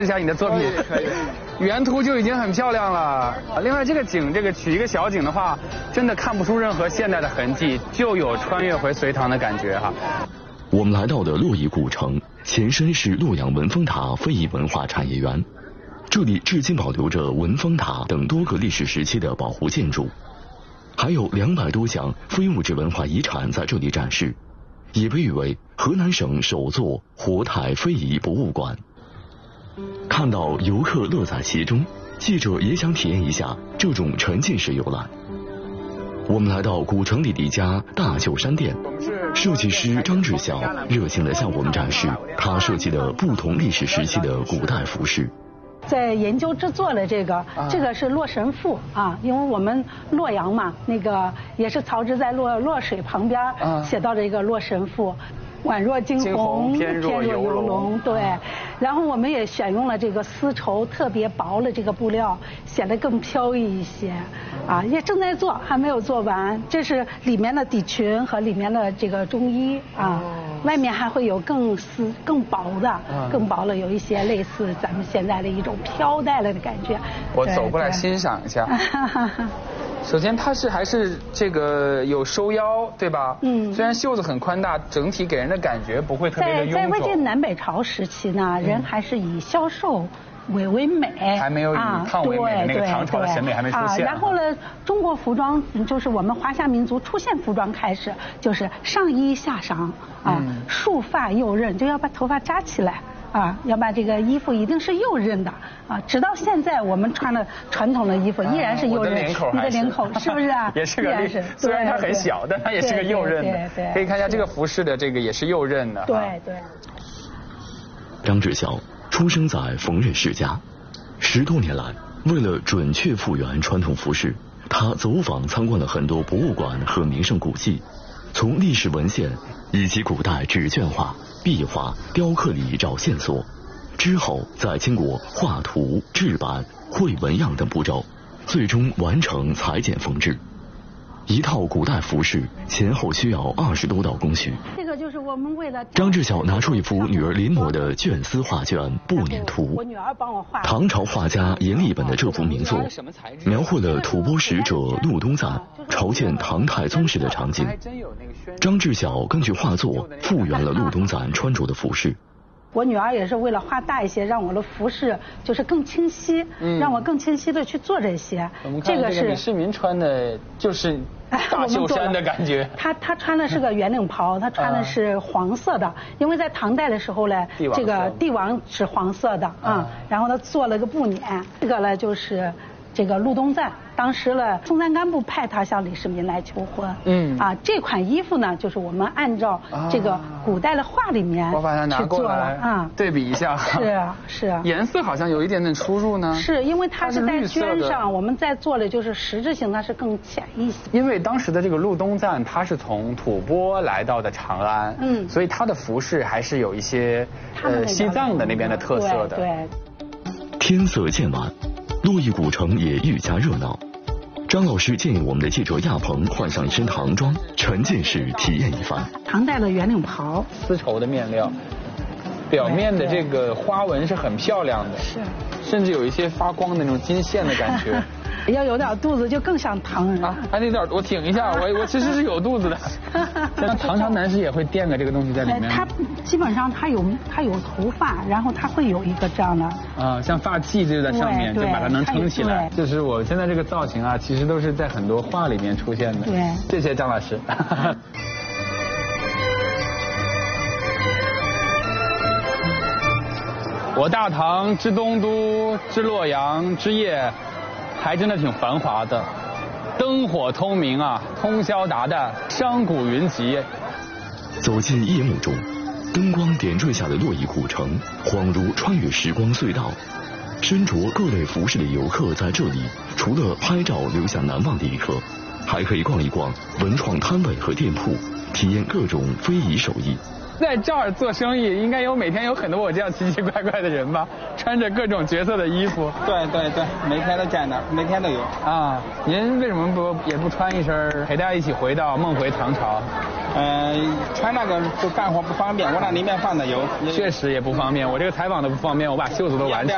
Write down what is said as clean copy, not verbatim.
一下你的作品， 可以。 原图就已经很漂亮了。另外，这个景，取一个小景的话，真的看不出任何现代的痕迹，就有穿越回隋唐的感觉哈。 我们来到的洛邑古城，前身是洛阳文峰塔非遗文化产业园，这里至今保留着文峰塔等多个历史时期的保护建筑，还有200多项非物质文化遗产在这里展示，也被誉为河南省首座活态非遗博物馆。看到游客乐在其中，记者也想体验一下这种沉浸式游览。我们来到古城里的一家大秀山店，设计师张志晓热情地向我们展示他设计的不同历史时期的古代服饰。 在研究制作的这个是洛神赋啊，因为我们洛阳嘛，那个也是曹植在洛水旁边写到这个洛神赋。宛若惊鸿，翩若游龙。对，然后我们也选用了这个丝绸特别薄的这个布料，显得更飘逸一些。啊，也正在做，还没有做完。这是里面的底裙和里面的这个中衣啊，外面还会有更薄的，有一些类似咱们现在的一种飘带了的感觉。 我走过来欣赏一下。首先，它还是这个有收腰，对吧？虽然袖子很宽大，整体给人的感觉不会特别的臃肿。 在魏晋南北朝时期呢，人还是以消瘦为美， 还没有以胖为美的那个唐朝的审美还没出现。 然后呢，中国服装就是我们华夏民族出现服装开始，就是上衣下裳啊，束发右衽，就要把头发扎起来。啊，要把这个衣服一定是右衽的啊！直到现在，我们穿的传统的衣服依然是右衽。你的领口是不是啊？ 也是个虽然它很小，但它也是个右衽的。对，可以看一下这个服饰的这个也是右衽的。 对。 张志晓出生在缝纫世家，10多年来，为了准确复原传统服饰，他走访参观了很多博物馆和名胜古迹，从历史文献以及古代纸卷画、壁画、雕刻里找线索，之后再经过画图、制版、绘纹样等步骤，最终完成裁剪缝制。一套古代服饰前后需要20多道工序。 这个就是我们为了张志晓拿出一幅女儿临摹的绢丝画卷《步辇图》， 我女儿帮我画。 唐朝画家阎立本的这幅名作，描绘了吐蕃使者陆东赞朝见唐太宗时的场景。张志晓根据画作复原了陆东赞穿着的服饰。 我女儿也是为了画大一些，让我的服饰就是更清晰，让我更清晰的去做这些。 我们看这个李世民穿的就是大秀山的感觉。 他穿的是个圆领袍，他穿的是黄色的，因为在唐代的时候呢，这个帝王是黄色的啊，然后他做了个步辇，这个呢就是这个陆东赞。当时呢，松赞干布派他向李世民来求婚。这款衣服呢，就是我们按照这个古代的画里面我把它拿过来对比一下。 是啊。 颜色好像有一点点出入呢。 是因为它是在绢上，我们在做的就是实质性，它是更浅一些。 因为当时的这个陆东赞他是从吐蕃来到的长安，所以他的服饰还是有一些西藏的那边的特色的。 对。 天色渐晚，洛邑古城也愈加热闹。张老师建议我们的记者亚鹏换上一身唐装，沉浸式体验一番。 唐代的圆领袍， 丝绸的面料，表面的这个花纹是很漂亮的，甚至有一些发光的那种金线的感觉。 要有点肚子就更像唐人啊！还那点我挺一下，我其实是有肚子的。那唐朝男士也会垫个这个东西在里面。 他基本上他有头发，然后他会有一个这样的像发髻就在上面，就把它能撑起来。就是我现在这个造型啊，其实都是在很多画里面出现的。 对， 谢谢张老师。我大唐之东都之洛阳之夜，还真的挺繁华的，灯火通明啊，通宵达旦，商贾云集。 走进夜幕中，灯光点缀下的洛邑古城，恍如穿越时光隧道。身着各类服饰的游客在这里，除了拍照留下难忘的一刻，还可以逛一逛文创摊位和店铺，体验各种非遗手艺。 在这儿做生意，应该每天有很多我这样奇奇怪怪的人吧，穿着各种角色的衣服。 对，每天都见的，每天都有啊。您为什么也不穿一身，陪大家一起回到梦回唐朝？ 穿那个就干活不方便，我那里面放的油。 确实也不方便，我这个采访都不方便，我把袖子都挽起来。